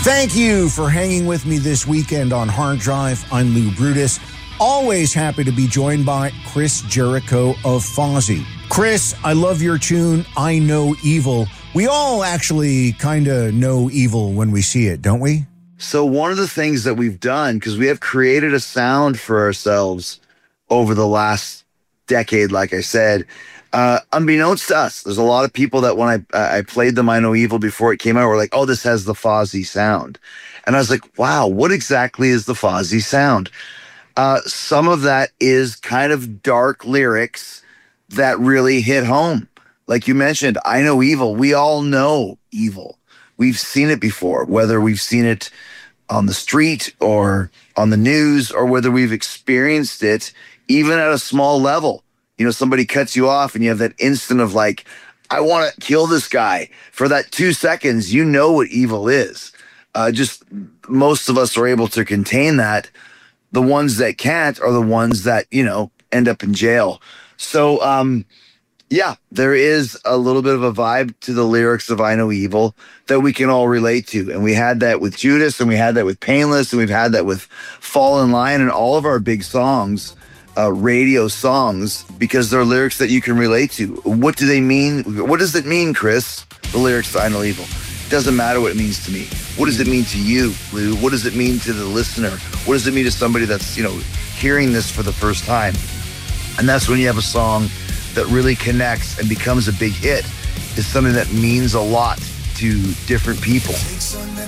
Thank you for hanging with me this weekend on Hard Drive. I'm Lou Brutus. Always happy to be joined by Chris Jericho of Fozzy. Chris, I love your tune, I Know Evil. We all actually kind of know evil when we see it, don't we? So one of the things that we've done, because we have created a sound for ourselves over the last decade, like I said, unbeknownst to us, there's a lot of people that when I played them I Know Evil before it came out were like, oh, this has the Fozzy sound. And I was like, wow, what exactly is the Fozzy sound? Some of that is kind of dark lyrics that really hit home. Like you mentioned, I know evil. We all know evil. We've seen it before, whether we've seen it on the street or on the news, or whether we've experienced it even at a small level. You know, somebody cuts you off and you have that instant of like, I want to kill this guy. For that 2 seconds, you know what evil is. Just most of us are able to contain that. The ones that can't are the ones that, you know, end up in jail. So, yeah, there is a little bit of a vibe to the lyrics of I Know Evil that we can all relate to. And we had that with Judas, and we had that with Painless, and we've had that with Fall in Line, and all of our big songs, radio songs, because they're lyrics that you can relate to. What do they mean? What does it mean, Chris? The lyrics to I Know Evil. It doesn't matter what it means to me. What does it mean to you, Lou? What does it mean to the listener? What does it mean to somebody that's, you know, hearing this for the first time? And that's when you have a song that really connects and becomes a big hit. It's something that means a lot to different people.